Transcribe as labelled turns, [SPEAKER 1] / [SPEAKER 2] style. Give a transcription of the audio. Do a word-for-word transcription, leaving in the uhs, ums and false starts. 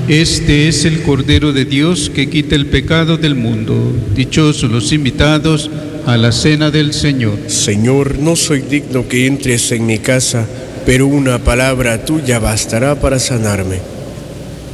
[SPEAKER 1] Este es el Cordero de Dios que quita el pecado del mundo. Dichosos los invitados a la cena del Señor.
[SPEAKER 2] Señor, no soy digno que entres en mi casa, pero una palabra tuya bastará para sanarme.